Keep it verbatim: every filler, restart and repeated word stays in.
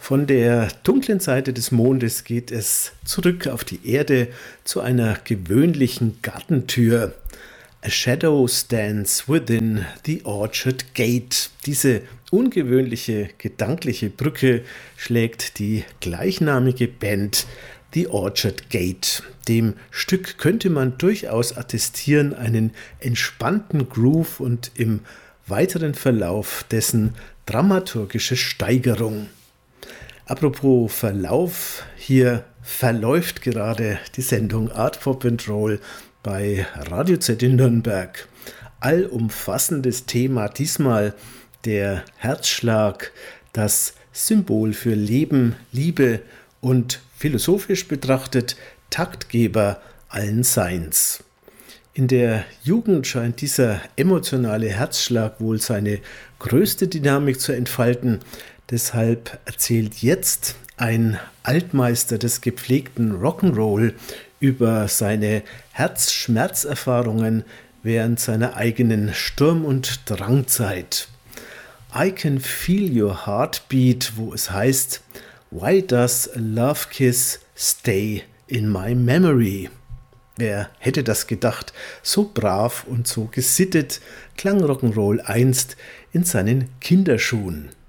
Von der dunklen Seite des Mondes geht es zurück auf die Erde zu einer gewöhnlichen Gartentür. A shadow stands within the orchard gate. Diese ungewöhnliche gedankliche Brücke schlägt die gleichnamige Band The Orchard Gate. Dem Stück könnte man durchaus attestieren einen entspannten Groove und im weiteren Verlauf dessen dramaturgische Steigerung. Apropos Verlauf, hier verläuft gerade die Sendung Art Pop and Roll bei Radio Z in Nürnberg. Allumfassendes Thema, diesmal der Herzschlag, das Symbol für Leben, Liebe und philosophisch betrachtet Taktgeber allen Seins. In der Jugend scheint dieser emotionale Herzschlag wohl seine größte Dynamik zu entfalten. Deshalb erzählt jetzt ein Altmeister des gepflegten Rock'n'Roll über seine Herzschmerzerfahrungen während seiner eigenen Sturm- und Drangzeit. I Can Feel Your Heartbeat, wo es heißt, Why does a love kiss stay in my memory? Wer hätte das gedacht? So brav und so gesittet klang Rock'n'Roll einst in seinen Kinderschuhen.